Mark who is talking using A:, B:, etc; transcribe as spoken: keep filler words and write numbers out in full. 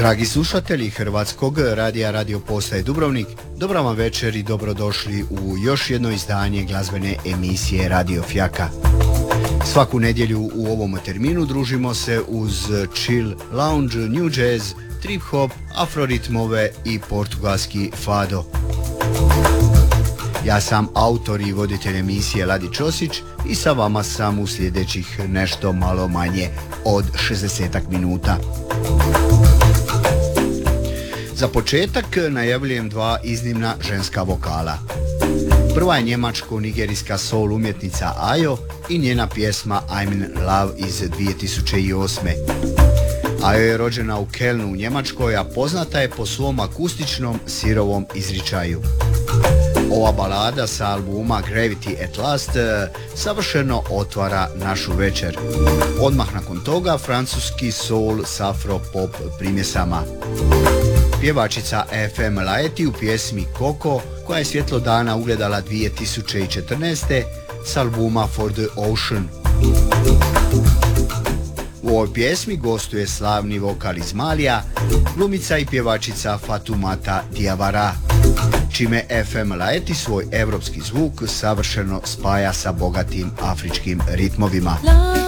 A: Dragi slušatelji Hrvatskog radija Radio Postaje Dubrovnik, dobra vam večer i dobrodošli u još jedno izdanje glazbene emisije Radio Fjaka. Svaku nedjelju u ovom terminu družimo se uz chill, lounge, new jazz, trip hop, afroritmove i portugalski fado. Ja sam autor i voditelj emisije Ladi Ćosić i sa vama sam u sljedećih nešto malo manje od šezdesetak minuta. Za početak najavljujem dva iznimna ženska vokala. Prva je njemačko-nigerijska soul umjetnica Ayo i njena pjesma I'm in Love iz dvije tisuće osme. Ayo je rođena u Kelnu u Njemačkoj, a poznata je po svom akustičnom sirovom izričaju. Ova balada sa albuma Gravity at Last savršeno otvara našu večer. Odmah nakon toga francuski soul s afro pop primjesama. Pjevačica F M Laeti u pjesmi Coco, koja je svjetlo dana ugledala dvije tisuće četrnaeste s albuma For the Ocean. U ovoj pjesmi gostuje slavni vokal iz Malija, glumica i pjevačica Fatoumata Diawara, čime F M Laeti svoj evropski zvuk savršeno spaja sa bogatim afričkim ritmovima.